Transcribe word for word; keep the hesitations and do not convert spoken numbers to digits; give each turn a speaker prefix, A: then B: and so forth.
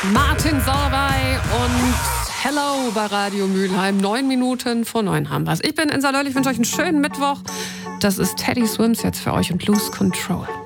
A: Martin Solveig und Hello bei Radio Mülheim. Neun Minuten vor neun haben wir's. Ich bin Insa Löll, ich wünsche euch einen schönen Mittwoch. Das ist Teddy Swims jetzt für euch und Lose Control.